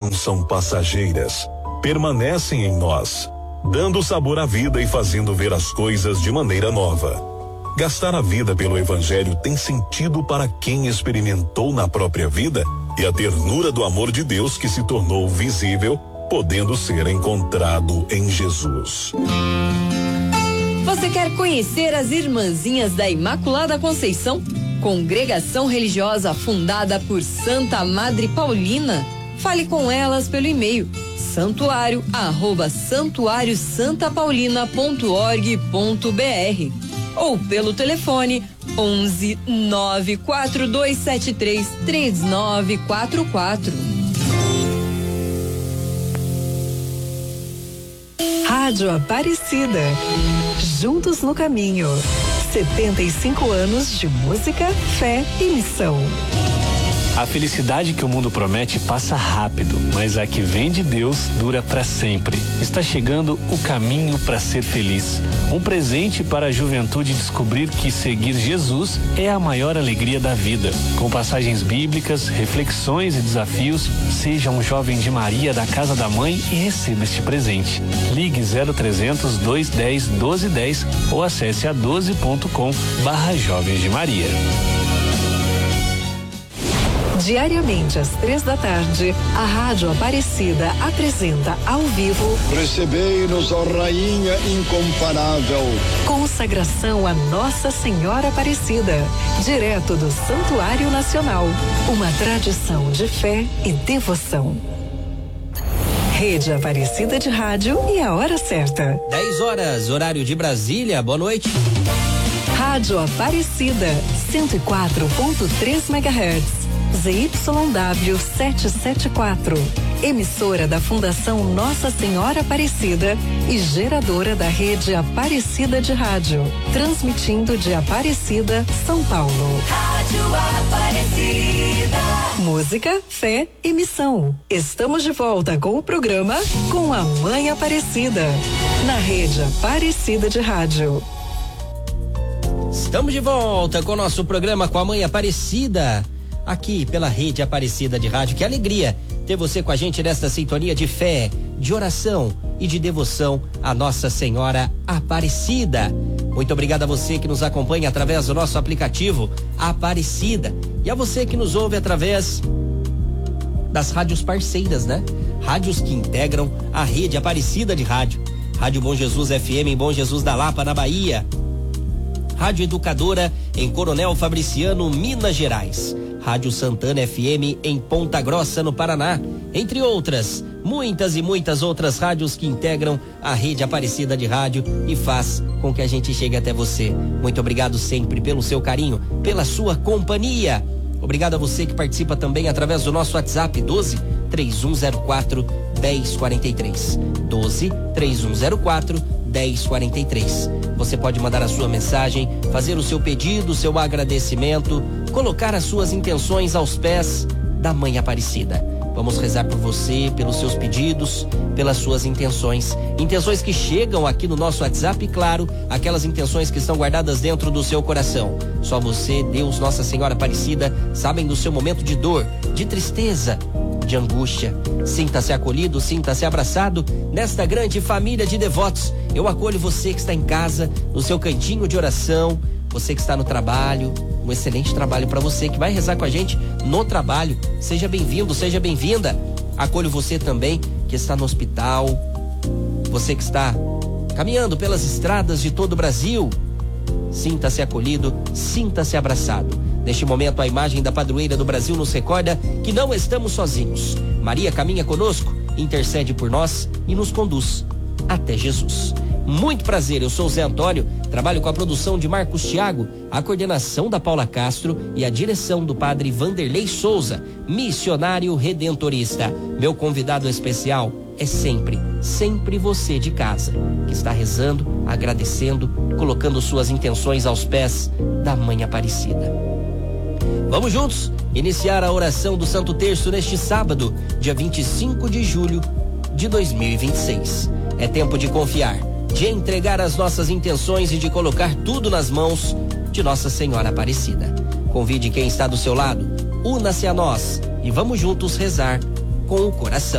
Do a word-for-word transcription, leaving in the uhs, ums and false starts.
não são passageiras, permanecem em nós, dando sabor à vida e fazendo ver as coisas de maneira nova. Gastar a vida pelo Evangelho tem sentido para quem experimentou na própria vida e a ternura do amor de Deus que se tornou visível, podendo ser encontrado em Jesus. Você quer conhecer as Irmãzinhas da Imaculada Conceição? Congregação religiosa fundada por Santa Madre Paulina? Fale com elas pelo e-mail santuário arroba santuário santa paulina ponto org ponto br ou pelo telefone onze nove quatro dois sete três três nove quatro quatro. Rádio Aparecida. Juntos no caminho. setenta e cinco anos de música, fé e missão. A felicidade que o mundo promete passa rápido, mas a que vem de Deus dura para sempre. Está chegando o caminho para ser feliz. Um presente para a juventude descobrir que seguir Jesus é a maior alegria da vida. Com passagens bíblicas, reflexões e desafios, seja um jovem de Maria da casa da mãe e receba este presente. Ligue zero trezentos, dois dez, doze dez ou acesse a doze ponto com barra Jovens de Maria. Diariamente às três da tarde, a Rádio Aparecida apresenta ao vivo Recebei-nos, ó Rainha incomparável. Consagração a Nossa Senhora Aparecida, direto do Santuário Nacional. Uma tradição de fé e devoção. Rede Aparecida de Rádio e a hora certa. dez horas, horário de Brasília. Boa noite. Rádio Aparecida, cento e quatro ponto três megahertz. Z Y W setecentos e setenta e quatro, emissora da Fundação Nossa Senhora Aparecida e geradora da rede Aparecida de Rádio, transmitindo de Aparecida, São Paulo. Rádio Aparecida. Música, fé e missão. Estamos de volta com o programa Com a Mãe Aparecida, na rede Aparecida de Rádio. Estamos de volta com o nosso programa Com a Mãe Aparecida, aqui pela Rede Aparecida de Rádio. Que alegria ter você com a gente nesta sintonia de fé, de oração e de devoção à Nossa Senhora Aparecida. Muito obrigado a você que nos acompanha através do nosso aplicativo Aparecida e a você que nos ouve através das rádios parceiras, né? Rádios que integram a Rede Aparecida de Rádio. Rádio Bom Jesus F M em Bom Jesus da Lapa, na Bahia. Rádio Educadora em Coronel Fabriciano, Minas Gerais. Rádio Santana F M em Ponta Grossa, no Paraná, entre outras, muitas e muitas outras rádios que integram a Rede Aparecida de Rádio e faz com que a gente chegue até você. Muito obrigado sempre pelo seu carinho, pela sua companhia. Obrigado a você que participa também através do nosso WhatsApp doze, três um zero quatro, dez quarenta e três. doze, três um zero quatro, dez quarenta e três. Você pode mandar a sua mensagem, fazer o seu pedido, o seu agradecimento, colocar as suas intenções aos pés da Mãe Aparecida. Vamos rezar por você, pelos seus pedidos, pelas suas intenções. Intenções que chegam aqui no nosso WhatsApp, e claro, aquelas intenções que estão guardadas dentro do seu coração. Só você, Deus, Nossa Senhora Aparecida, sabem do seu momento de dor, de tristeza, de angústia. Sinta-se acolhido, sinta-se abraçado nesta grande família de devotos. Eu acolho você que está em casa, no seu cantinho de oração, você que está no trabalho. Um excelente trabalho para você que vai rezar com a gente no trabalho. Seja bem-vindo, seja bem-vinda. Acolho você também que está no hospital, você que está caminhando pelas estradas de todo o Brasil. Sinta-se acolhido, sinta-se abraçado. Neste momento, a imagem da padroeira do Brasil nos recorda que não estamos sozinhos. Maria caminha conosco, intercede por nós e nos conduz até Jesus. Muito prazer, eu sou o Zé Antônio, trabalho com a produção de Marcos Thiago, a coordenação da Paula Castro e a direção do padre Vanderlei Souza, missionário redentorista. Meu convidado especial é sempre, sempre você de casa, que está rezando, agradecendo, colocando suas intenções aos pés da Mãe Aparecida. Vamos juntos iniciar a oração do Santo Terço neste sábado, dia vinte e cinco de julho de dois mil e vinte e seis. É tempo de confiar, de entregar as nossas intenções e de colocar tudo nas mãos de Nossa Senhora Aparecida. Convide quem está do seu lado, una-se a nós e vamos juntos rezar com o coração.